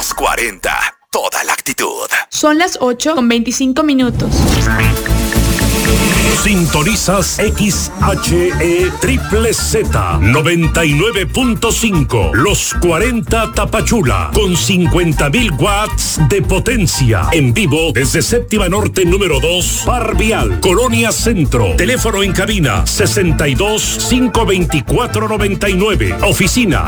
Los 40, toda la actitud. Son las 8:25. Sintonizas XHE Triple Z 99.5. Los 40 Tapachula con 50,000 watts de potencia. En vivo desde Séptima Norte número 2, Par Vial, Colonia Centro. Teléfono en cabina 62-524-99. Oficina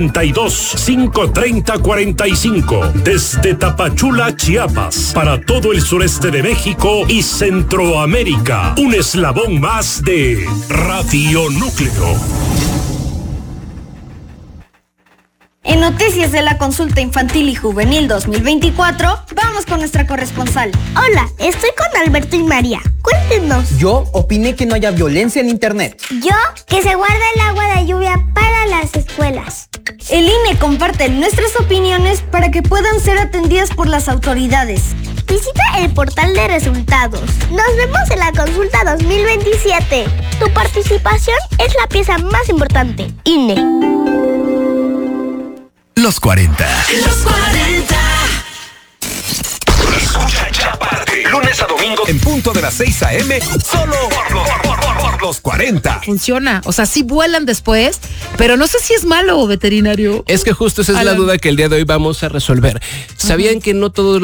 62-530-45. Desde Tapachula, Chiapas, para todo el sureste de México y Centroamérica. Un eslabón más de Radio Núcleo. En noticias de la consulta infantil y juvenil 2024, vamos con nuestra corresponsal. Hola, estoy con Alberto y María. Cuéntenos. Yo opiné que no haya violencia en internet. Yo, que se guarda el agua de lluvia para las escuelas. El INE comparte nuestras opiniones para que puedan ser atendidas por las autoridades. Visita el portal de resultados. Nos vemos en la consulta 2027. Tu participación es la pieza más importante. INE. Los 40. Los 40. Escucha Chaparte. Lunes a domingo en punto de las 6 a.m. Solo por los 40. Funciona, o sea, sí vuelan después, pero no sé si es malo, veterinario. Es que justo esa es la duda que el día de hoy vamos a resolver. ¿Sabían que no todas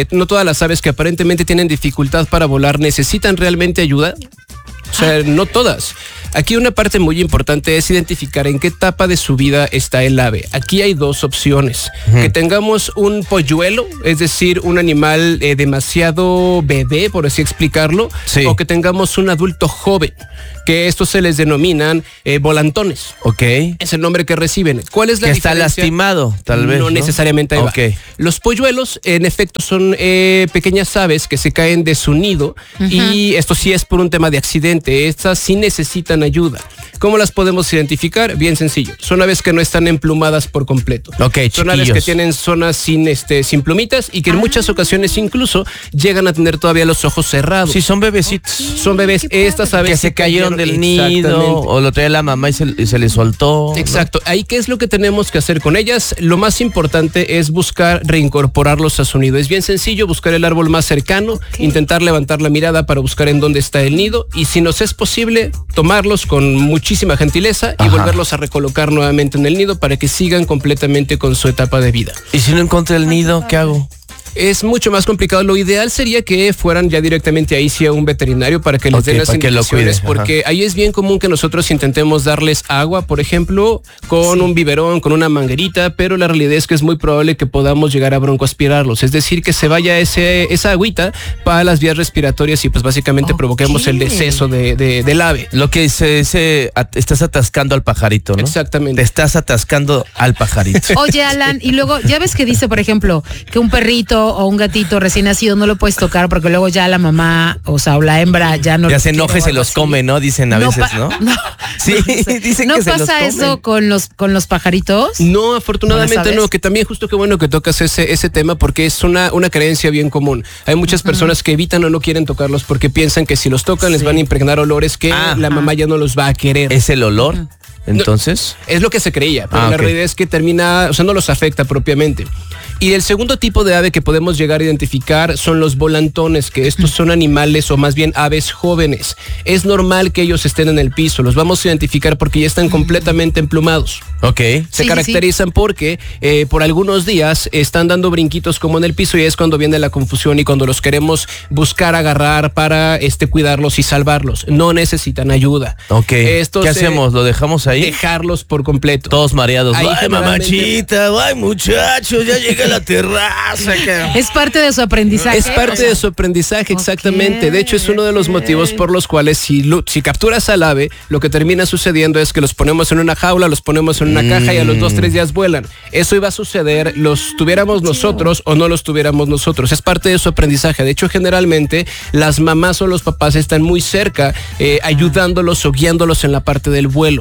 las aves que aparentemente tienen dificultad para volar necesitan realmente ayuda? O sea, no todas. Aquí una parte muy importante es identificar en qué etapa de su vida está el ave. Aquí hay dos opciones. Que tengamos un polluelo, es decir, un animal demasiado bebé, por así explicarlo, sí. O que tengamos un adulto joven, que estos se les denominan volantones. Ok. Es el nombre que reciben. ¿Cuál es la diferencia? Que está lastimado, tal vez. No necesariamente. Ahí okay. Va. Los polluelos, en efecto, son pequeñas aves que se caen de su nido y esto sí es por un tema de accidente. Estas sí necesitan ayuda. ¿Cómo las podemos identificar? Bien sencillo. Son aves que no están emplumadas por completo. Okay, son aves que tienen zonas sin plumitas y que en muchas ocasiones incluso llegan a tener todavía los ojos cerrados. Sí, son bebecitos. Son bebés. Estas aves que se cayeron del nido o lo traía la mamá y se le soltó. Exacto. ¿No? Ahí, ¿qué es lo que tenemos que hacer con ellas? Lo más importante es buscar reincorporarlos a su nido. Es bien sencillo, buscar el árbol más cercano, intentar levantar la mirada para buscar en dónde está el nido y si nos es posible, tomarlos con muchísima gentileza y volverlos a recolocar nuevamente en el nido para que sigan completamente con su etapa de vida. ¿Y si no encontré el nido, qué hago? Es mucho más complicado. Lo ideal sería que fueran ya directamente ahí sí a un veterinario para que les den las indicaciones, porque ahí es bien común que nosotros intentemos darles agua, por ejemplo, con un biberón, con una manguerita, pero la realidad es que es muy probable que podamos llegar a broncoaspirarlos, es decir, que se vaya esa agüita para las vías respiratorias y pues básicamente provoquemos el deceso del ave. Lo que se dice, estás atascando al pajarito, ¿no? Exactamente. Te estás atascando al pajarito. Oye, Alan, y luego, ya ves que dice, por ejemplo, que un perrito o un gatito recién nacido no lo puedes tocar porque luego ya la mamá, o sea, o la hembra ya no. Ya se enoja y se los come, ¿no? Dicen a veces, ¿no? Sí, dicen ¿no que se los pasa comen. eso con los pajaritos? No, afortunadamente no, que también justo qué bueno que tocas ese tema porque es una creencia bien común. Hay muchas personas que evitan o no quieren tocarlos porque piensan que si los tocan les van a impregnar olores que la mamá ya no los va a querer. ¿Es el olor? Entonces. No, es lo que se creía, pero la realidad es que no los afecta propiamente. Y el segundo tipo de ave que podemos llegar a identificar son los volantones, que estos son animales o más bien aves jóvenes. Es normal que ellos estén en el piso, los vamos a identificar porque ya están completamente emplumados. Ok. Se caracterizan porque por algunos días están dando brinquitos como en el piso y es cuando viene la confusión y cuando los queremos buscar agarrar para cuidarlos y salvarlos. No necesitan ayuda. Ok. ¿Qué hacemos? ¿Lo dejamos ahí? Dejarlos por completo. Todos mareados. Ahí ay, mamachita, ay, muchachos, ya llega la terraza. Es parte de su aprendizaje. Es parte de su aprendizaje, exactamente. De hecho, es uno de los motivos por los cuales si capturas al ave, lo que termina sucediendo es que los ponemos en una jaula, los ponemos en una caja y a los 2-3 días vuelan. Eso iba a suceder, los tuviéramos nosotros o no los tuviéramos nosotros. Es parte de su aprendizaje. De hecho, generalmente las mamás o los papás están muy cerca ayudándolos o guiándolos en la parte del vuelo.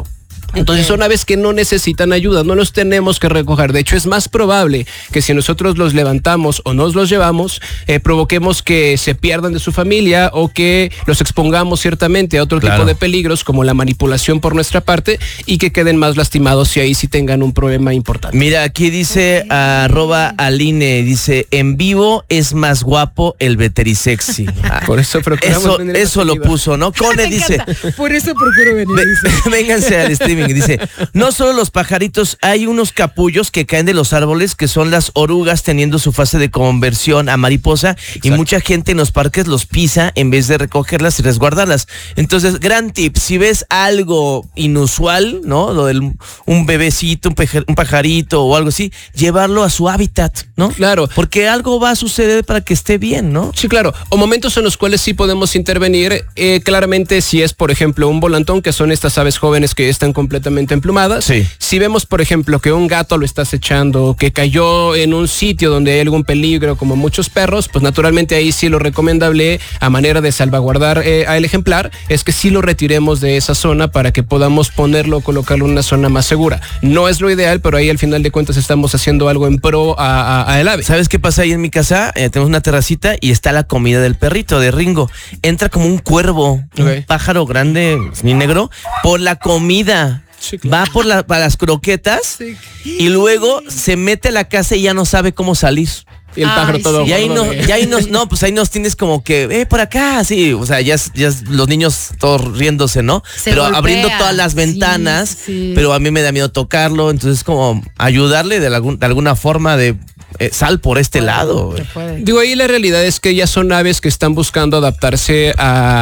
Entonces son aves que no necesitan ayuda, no los tenemos que recoger. De hecho, es más probable que si nosotros los levantamos o nos los llevamos, provoquemos que se pierdan de su familia o que los expongamos ciertamente a otro tipo de peligros como la manipulación por nuestra parte y que queden más lastimados y ahí sí tengan un problema importante. Mira, aquí dice @Aline, dice, en vivo es más guapo el veterisexy. Por eso procuramos eso lo puso, ¿no? Cone dice, por eso procuro venir. Vénganse al streaming. Dice, no solo los pajaritos, hay unos capullos que caen de los árboles que son las orugas teniendo su fase de conversión a mariposa. Exacto. Y mucha gente en los parques los pisa en vez de recogerlas y resguardarlas. Entonces, gran tip, si ves algo inusual, ¿no? Lo del un bebecito, un pajarito o algo así, llevarlo a su hábitat, ¿no? Claro. Porque algo va a suceder para que esté bien, ¿no? Sí, claro. O momentos en los cuales sí podemos intervenir, claramente si es, por ejemplo, un volantón, que son estas aves jóvenes que están completamente emplumadas. Sí. Si vemos, por ejemplo, que un gato lo está acechando, que cayó en un sitio donde hay algún peligro, como muchos perros, pues naturalmente ahí sí lo recomendable a manera de salvaguardar al ejemplar es que sí lo retiremos de esa zona para que podamos colocarlo en una zona más segura. No es lo ideal, pero ahí al final de cuentas estamos haciendo algo en pro a el ave. ¿Sabes qué pasa ahí en mi casa? Tenemos una terracita y está la comida del perrito, de Ringo. Entra como un cuervo, un pájaro grande, ni negro, por la comida. Sí, claro. Va para las croquetas y luego se mete a la casa y ya no sabe cómo salir. Y el pájaro todo. Y ahí pues ahí nos tienes como que, por acá, sí. O sea, ya los niños todos riéndose, ¿no? Pero golpea, abriendo todas las ventanas. Sí. Pero a mí me da miedo tocarlo. Entonces, como ayudarle de alguna forma de sal por este lado. Digo, ahí la realidad es que ya son aves que están buscando adaptarse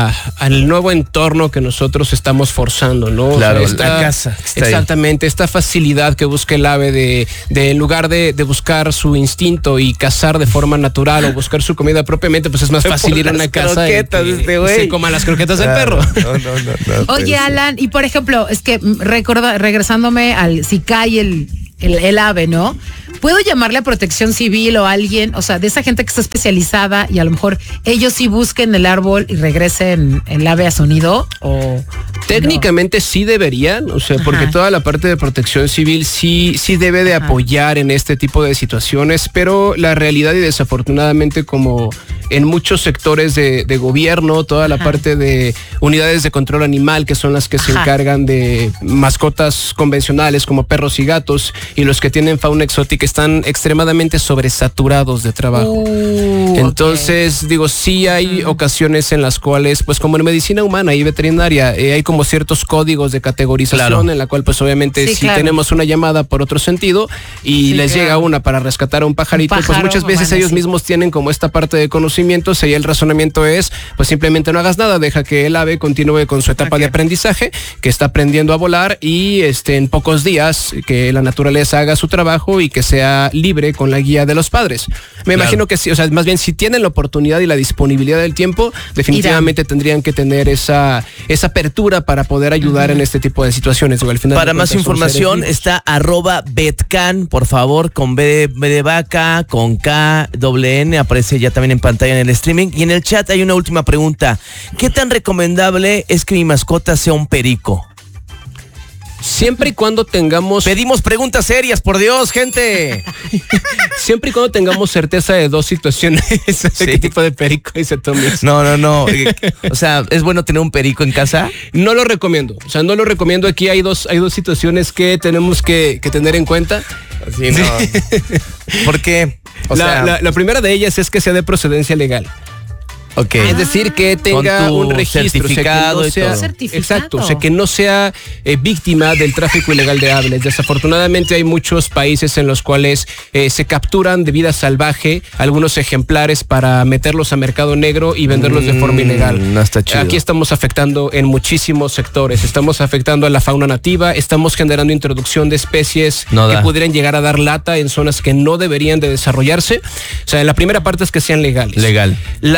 al nuevo entorno que nosotros estamos forzando, ¿no? Claro, o sea, la casa. Exactamente, ahí. Esta facilidad que busca el ave de en lugar de buscar su instinto y cazar de forma natural o buscar su comida propiamente, pues es más fácil ir a una casa y se coman las croquetas del perro. No, oye, Alan, y por ejemplo, es que regresándome al si cae el ave, ¿no? ¿Puedo llamarle a Protección Civil o a alguien, o sea, de esa gente que está especializada y a lo mejor ellos sí busquen el árbol y regresen el ave a su nido? ¿O técnicamente no? Sí deberían, o sea, porque toda la parte de Protección Civil sí debe de apoyar en este tipo de situaciones, pero la realidad y desafortunadamente como en muchos sectores de gobierno, toda la parte de unidades de control animal, que son las que se encargan de mascotas convencionales como perros y gatos, y los que tienen fauna exótica están extremadamente sobresaturados de trabajo. Entonces, digo, sí hay ocasiones en las cuales, pues como en medicina humana y veterinaria, hay como ciertos códigos de categorización en la cual pues obviamente tenemos una llamada por otro sentido y les llega una para rescatar a un pajarito, pues muchas veces ellos mismos tienen como esta parte de conocimientos y el razonamiento es, pues simplemente no hagas nada, deja que el ave continúe con su etapa de aprendizaje, que está aprendiendo a volar y en pocos días que la naturaleza haga su trabajo y que sea libre con la guía de los padres. Me imagino que sí, o sea, más bien si tienen la oportunidad y la disponibilidad del tiempo, definitivamente tendrían que tener esa apertura para poder ayudar en este tipo de situaciones. O al final para más información está @betcan, por favor, con B de vaca, con K, N, aparece ya también en pantalla en el streaming. Y en el chat hay una última pregunta. ¿Qué tan recomendable es que mi mascota sea un perico? Siempre y cuando tengamos... Pedimos preguntas serias, por Dios, gente. Siempre y cuando tengamos certeza de dos situaciones. ¿Qué tipo de perico dice Tommy? No. O sea, ¿es bueno tener un perico en casa? No lo recomiendo. O sea, no lo recomiendo. Aquí hay dos situaciones que tenemos que tener en cuenta. Sí, no. ¿Por qué? La primera de ellas es que sea de procedencia legal. Okay. Es decir, que tenga un registro, certificado, o sea, que no sea, exacto, o sea, que no sea víctima del tráfico ilegal de aves. Desafortunadamente hay muchos países en los cuales se capturan de vida salvaje algunos ejemplares para meterlos a mercado negro y venderlos de forma ilegal. No está chido. Aquí estamos afectando en muchísimos sectores, estamos afectando a la fauna nativa, estamos generando introducción de especies que pudieran llegar a dar lata en zonas que no deberían de desarrollarse. O sea, la primera parte es que sean legales. Legal. La segunda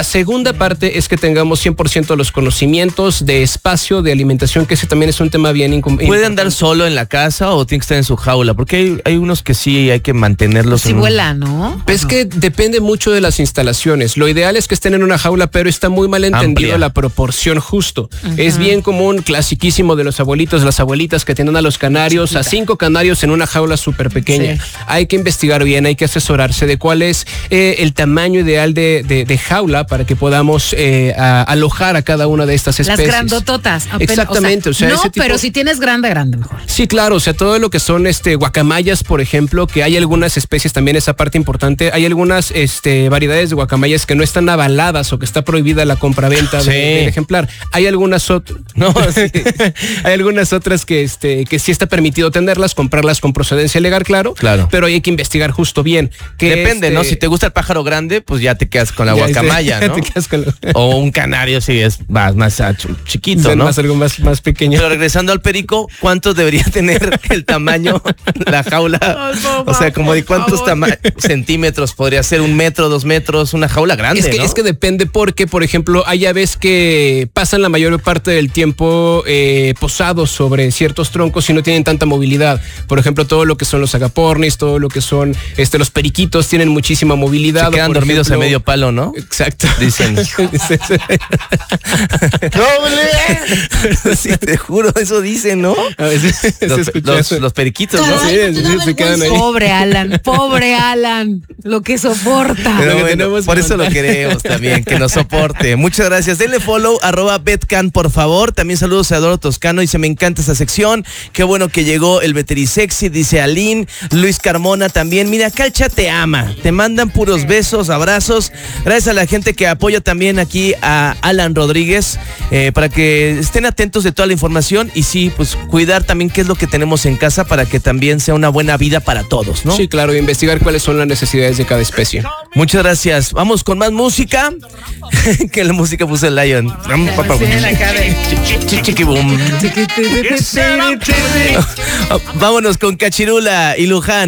segunda parte es que tengamos 100% los conocimientos de espacio, de alimentación, que ese también es un tema bien importante. ¿Puede andar solo en la casa o tiene que estar en su jaula? Porque hay unos que sí hay que mantenerlos. Sí vuela, ¿no? Es que depende mucho de las instalaciones. Lo ideal es que estén en una jaula, pero está muy mal entendido la proporción justo. Es bien común, clasiquísimo de los abuelitos, las abuelitas que tienen a los canarios, a 5 canarios en una jaula súper pequeña. Sí. Hay que investigar bien, hay que asesorarse de cuál es el tamaño ideal de jaula para que podamos alojar a cada una de estas especies. Las grandototas. Exactamente. No, pero si tienes grande mejor. Sí, claro, o sea, todo lo que son guacamayas, por ejemplo, que hay algunas especies, también esa parte importante, hay algunas variedades de guacamayas que no están avaladas o que está prohibida la compraventa del ejemplar. Hay algunas otras. No, sí. Hay algunas otras que sí está permitido tenerlas, comprarlas con procedencia legal, claro. Pero hay que investigar justo bien. Depende, ¿no? Si te gusta el pájaro grande, pues ya te quedas con la guacamaya, ¿no? Te quedas con o un canario si es más chiquito, ¿no? Algo más pequeño. Pero regresando al perico, ¿cuánto debería tener el tamaño, la jaula? O sea, como de cuántos centímetros podría ser, 1 metro, 2 metros, una jaula grande, ¿no? Es que depende porque, por ejemplo, hay aves que pasan la mayor parte del tiempo posados sobre ciertos troncos y no tienen tanta movilidad. Por ejemplo, todo lo que son los agapornis, todo lo que son los periquitos tienen muchísima movilidad. Se quedan dormidos a medio palo, ¿no? Exacto. Dicen. Sí, te juro, eso dicen, ¿no? A veces los periquitos, ¿no? Sí, se quedan ahí. Pobre Alan, lo que soporta. Pero bueno, por eso lo queremos también, que nos soporte. Muchas gracias. Denle follow, @betcan, por favor. También saludos a Adoro Toscano, dice, me encanta esta sección. Qué bueno que llegó el Veterisexy, dice Aline. Luis Carmona también. Mira, acá el chat te ama. Te mandan puros besos, abrazos. Gracias a la gente que apoya también aquí a Alan Rodríguez, para que estén atentos de toda la información y sí, pues cuidar también qué es lo que tenemos en casa para que también sea una buena vida para todos, ¿no? Sí, claro, investigar cuáles son las necesidades de cada especie. Muchas gracias. Vamos con más música. Que la música puso el Lion. Chiquiboom. Vámonos con Cachirula y Luján.